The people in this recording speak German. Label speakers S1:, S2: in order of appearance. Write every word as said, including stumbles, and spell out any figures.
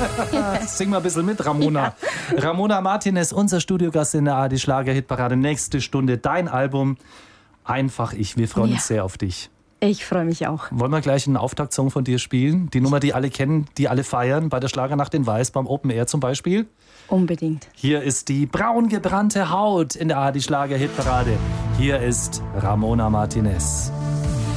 S1: Sing mal ein bisschen mit, Ramona. Ja. Ramona Martinez, unser Studiogast in der A R D Schlager-Hitparade. Nächste Stunde dein Album Einfach ich. Wir freuen ja. uns sehr auf dich.
S2: Ich freue mich auch.
S1: Wollen wir gleich einen Auftaktsong von dir spielen? Die Nummer, die alle kennen, die alle feiern, bei der Schlagernacht in Weiß, beim Open Air zum Beispiel?
S2: Unbedingt.
S1: Hier ist die braun gebrannte Haut in der A R D Schlager-Hitparade. Hier ist Ramona Martinez.